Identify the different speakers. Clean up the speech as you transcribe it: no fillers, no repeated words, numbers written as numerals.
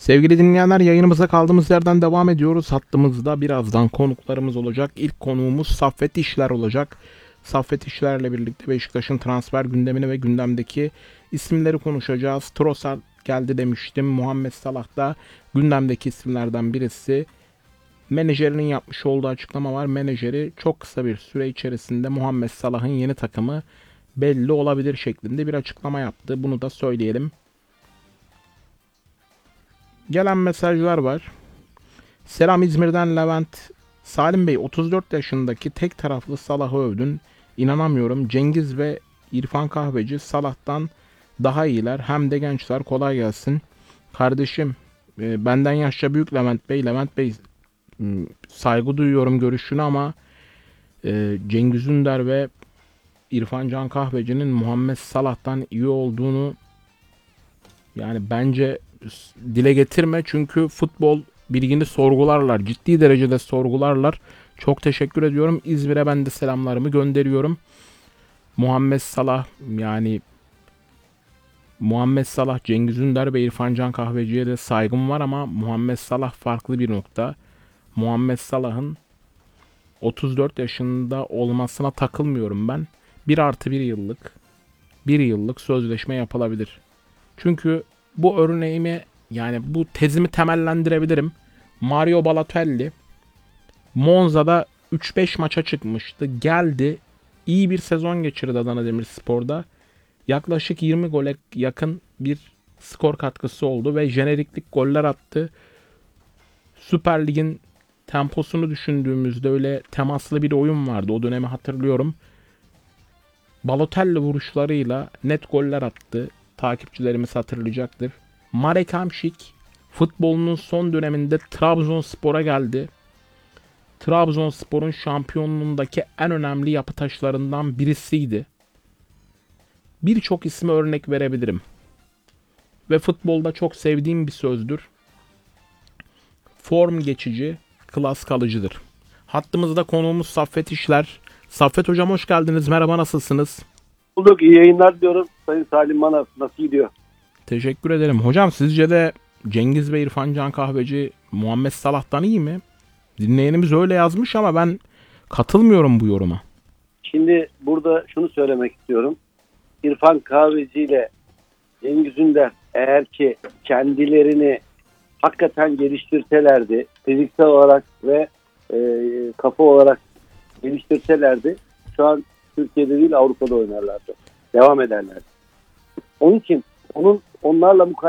Speaker 1: Sevgili dinleyenler, yayınımıza kaldığımız yerden devam ediyoruz. Hattımızda birazdan konuklarımız olacak. İlk konuğumuz Saffet İşler olacak. Saffet İşler'le birlikte Beşiktaş'ın transfer gündemini ve gündemdeki isimleri konuşacağız. Trossard geldi demiştim. Muhammed Salah da gündemdeki isimlerden birisi. Menajerinin yapmış olduğu açıklama var. Menajeri çok kısa bir süre içerisinde Muhammed Salah'ın yeni takımı belli olabilir şeklinde bir açıklama yaptı. Bunu da söyleyelim. Gelen mesajlar var. Selam İzmir'den Levent. Salim Bey, 34 yaşındaki tek taraflı Salah'ı övdün. İnanamıyorum. Cengiz ve İrfan Kahveci Salah'tan daha iyiler. Hem de gençler. Kolay gelsin. Kardeşim, benden yaşça büyük Levent Bey. Levent Bey, saygı duyuyorum görüşünü ama Cengiz Ünder ve İrfan Can Kahveci'nin Muhammed Salah'tan iyi olduğunu yani bence dile getirme, çünkü futbol bilgini sorgularlar. Ciddi derecede sorgularlar. Çok teşekkür ediyorum. İzmir'e ben de selamlarımı gönderiyorum. Muhammed Salah, Cengiz Ünder ve İrfan Can Kahveci'ye de saygım var ama Muhammed Salah farklı bir nokta. Muhammed Salah'ın 34 yaşında olmasına takılmıyorum ben. 1+1 yıllık sözleşme yapılabilir. Çünkü bu örneğimi, yani bu tezimi temellendirebilirim. Mario Balotelli Monza'da 3-5 maça çıkmıştı. Geldi. İyi bir sezon geçirdi Adana Demirspor'da. Yaklaşık 20 gole yakın bir skor katkısı oldu ve jeneriklik goller attı. Süper Lig'in temposunu düşündüğümüzde öyle temaslı bir oyun vardı. O dönemi hatırlıyorum. Balotelli vuruşlarıyla net goller attı. Takipçilerimiz hatırlayacaktır. Marek Hamšík futbolunun son döneminde Trabzonspor'a geldi. Trabzonspor'un şampiyonluğundaki en önemli yapı taşlarından birisiydi. Birçok isme örnek verebilirim. Ve futbolda çok sevdiğim bir sözdür. Form geçici, klas kalıcıdır. Hattımızda konuğumuz Saffet İşler. Saffet Hocam, hoş geldiniz. Merhaba, nasılsınız?
Speaker 2: Bulduk. İyi yayınlar diyorum. Sayın Salim Manaf, nasıl gidiyor?
Speaker 1: Teşekkür ederim. Hocam, sizce de Cengiz ve İrfan Can Kahveci Muhammed Salah'tan iyi mi? Dinleyenimiz öyle yazmış ama ben katılmıyorum bu yoruma.
Speaker 2: Şimdi burada şunu söylemek istiyorum. İrfan Kahveci ile Cengiz Ünder eğer ki kendilerini hakikaten geliştirselerdi, fiziksel olarak ve kafa olarak geliştirselerdi, şu an Türkiye'de değil Avrupa'da oynarlardı. Devam ederlerdi. Onun için onlarla